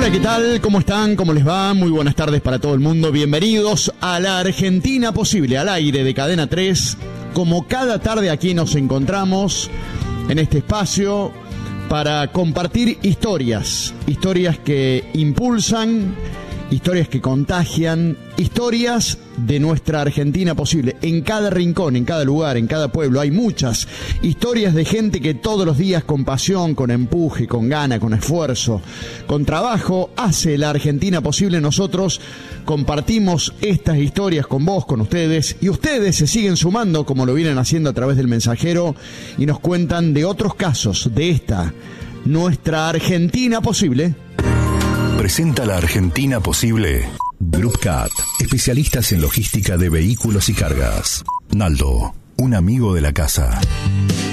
Hola, ¿qué tal? ¿Cómo están? ¿Cómo les va? Muy buenas tardes para todo el mundo. Bienvenidos a La Argentina Posible, al aire de Cadena 3. Como cada tarde aquí nos encontramos en este espacio para compartir historias que impulsan, historias que contagian, historias de nuestra Argentina posible. En cada rincón, en cada lugar, en cada pueblo hay muchas historias de gente que todos los días con pasión, con empuje, con gana, con esfuerzo, con trabajo, hace la Argentina posible. Nosotros compartimos estas historias con vos, con ustedes, y ustedes se siguen sumando como lo vienen haciendo a través del mensajero y nos cuentan de otros casos de esta, nuestra Argentina posible. Presenta La Argentina Posible Group Cat, especialistas en logística de vehículos y cargas. Naldo, un amigo de la casa.